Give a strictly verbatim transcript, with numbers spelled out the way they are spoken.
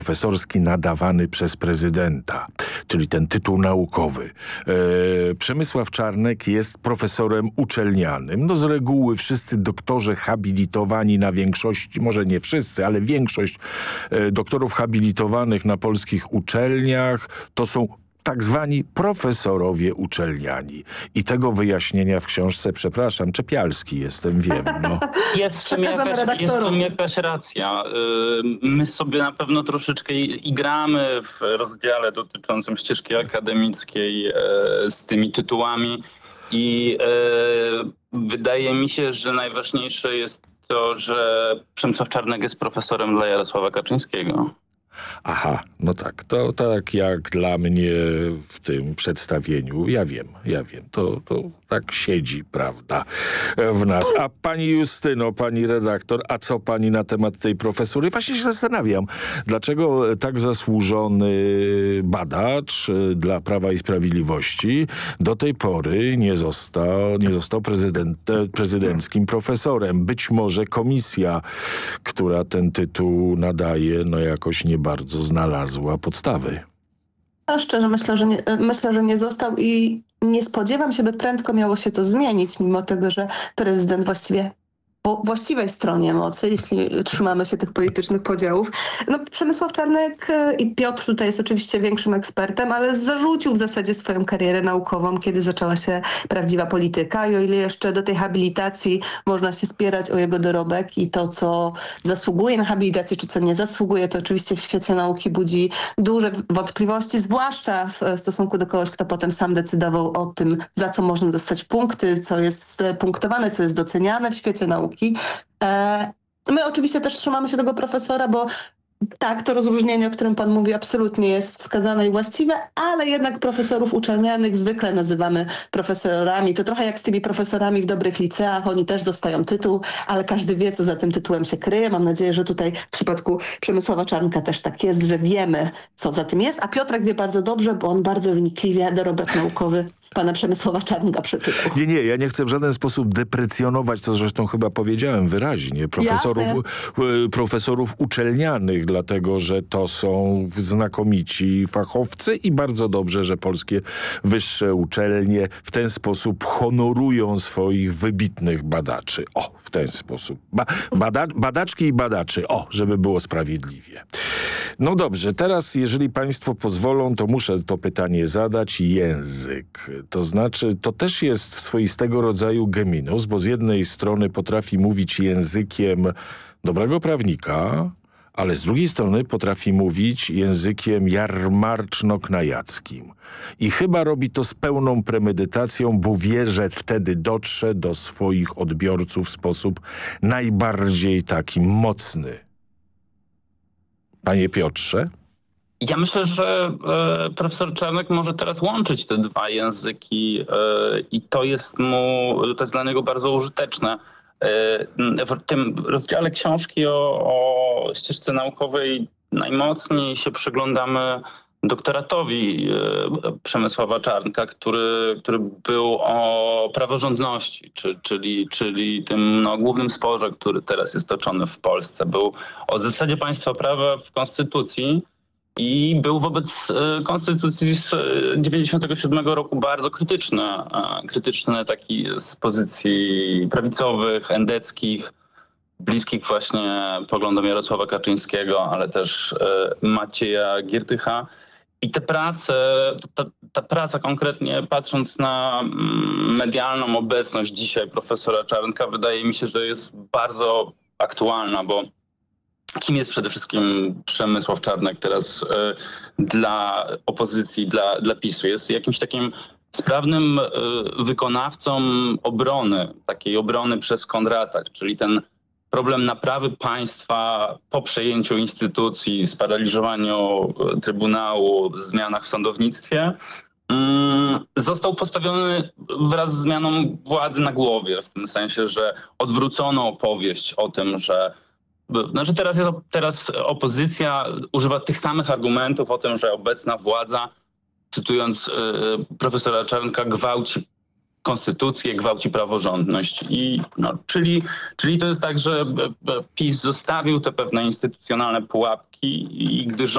profesorski nadawany przez prezydenta, czyli ten tytuł naukowy. E, Przemysław Czarnek jest profesorem uczelnianym. No z reguły wszyscy doktorzy habilitowani na większości, może nie wszyscy, ale większość e, doktorów habilitowanych na polskich uczelniach to są tak zwani profesorowie uczelniani. I tego wyjaśnienia w książce, przepraszam, Czepialski jestem, wiem. No. Jest w tym jakaś, jest w tym jakaś racja. My sobie na pewno troszeczkę igramy w rozdziale dotyczącym ścieżki akademickiej z tymi tytułami i wydaje mi się, że najważniejsze jest to, że Przemysław Czarnek jest profesorem dla Jarosława Kaczyńskiego. Aha, no tak, to tak jak dla mnie w tym przedstawieniu, ja wiem, ja wiem, to, to tak siedzi, prawda, w nas. A pani Justyno, pani redaktor, a co pani na temat tej profesury? Właśnie się zastanawiam, dlaczego tak zasłużony badacz dla Prawa i Sprawiedliwości do tej pory nie został, nie został prezydent, prezydenckim profesorem. Być może komisja, która ten tytuł nadaje, no jakoś nie bardzo znalazła podstawy. A szczerze myślę, że nie, myślę, że nie został i nie spodziewam się, by prędko miało się to zmienić, mimo tego, że prezydent właściwie po właściwej stronie mocy, jeśli trzymamy się tych politycznych podziałów. No, Przemysław Czarnek i Piotr tutaj jest oczywiście większym ekspertem, ale zarzucił w zasadzie swoją karierę naukową, kiedy zaczęła się prawdziwa polityka i o ile jeszcze do tej habilitacji można się spierać o jego dorobek i to, co zasługuje na habilitację, czy co nie zasługuje, to oczywiście w świecie nauki budzi duże wątpliwości, zwłaszcza w stosunku do kogoś, kto potem sam decydował o tym, za co można dostać punkty, co jest punktowane, co jest doceniane w świecie nauki. My oczywiście też trzymamy się tego profesora, bo tak, to rozróżnienie, o którym pan mówi, absolutnie jest wskazane i właściwe, ale jednak profesorów uczelnianych zwykle nazywamy profesorami. To trochę jak z tymi profesorami w dobrych liceach, oni też dostają tytuł, ale każdy wie, co za tym tytułem się kryje. Mam nadzieję, że tutaj w przypadku Przemysława Czarnka też tak jest, że wiemy, co za tym jest, a Piotrek wie bardzo dobrze, bo on bardzo wynikliwie dorobek naukowy pana Przemysława Czarnka przeczytał. Nie, nie, ja nie chcę w żaden sposób deprecjonować, co zresztą chyba powiedziałem wyraźnie, profesorów, Jasne. profesorów uczelnianych, dlatego że to są znakomici fachowcy i bardzo dobrze, że polskie wyższe uczelnie w ten sposób honorują swoich wybitnych badaczy. O, w ten sposób. Ba bada badaczki i badaczy. O, żeby było sprawiedliwie. No dobrze, teraz jeżeli państwo pozwolą, to muszę to pytanie zadać. Język. To znaczy, to też jest swoistego rodzaju geminus, bo z jednej strony potrafi mówić językiem dobrego prawnika, ale z drugiej strony potrafi mówić językiem jarmarczno-knajackim. I chyba robi to z pełną premedytacją, bo wie, że wtedy dotrze do swoich odbiorców w sposób najbardziej taki mocny. Panie Piotrze? Ja myślę, że e, profesor Czarnek może teraz łączyć te dwa języki e, i to jest mu, to jest dla niego bardzo użyteczne. E, w tym rozdziale książki o, o ścieżce naukowej najmocniej się przyglądamy doktoratowi e, Przemysława Czarnka, który, który był o praworządności, czy, czyli, czyli tym no, głównym sporze, który teraz jest toczony w Polsce. Był o zasadzie państwa prawa w Konstytucji i był wobec Konstytucji z dziewięćdziesiątego siódmego roku bardzo krytyczny. Krytyczny taki z pozycji prawicowych, endeckich, bliskich właśnie poglądom Jarosława Kaczyńskiego, ale też Macieja Giertycha. I te prace, ta, ta praca konkretnie patrząc na medialną obecność dzisiaj profesora Czarnka, wydaje mi się, że jest bardzo aktualna, bo kim jest przede wszystkim Przemysław Czarnek teraz y, dla opozycji, dla, dla PiSu? Jest jakimś takim sprawnym y, wykonawcą obrony, takiej obrony przez kontratak, czyli ten problem naprawy państwa po przejęciu instytucji, sparaliżowaniu Trybunału, zmianach w sądownictwie, został postawiony wraz z zmianą władzy na głowie, w tym sensie, że odwrócono opowieść o tym, że znaczy teraz, jest, teraz opozycja używa tych samych argumentów o tym, że obecna władza, cytując y, profesora Czarnka, gwałci konstytucję, gwałci praworządność. I, no, czyli, czyli to jest tak, że PiS zostawił te pewne instytucjonalne pułapki i gdy rząd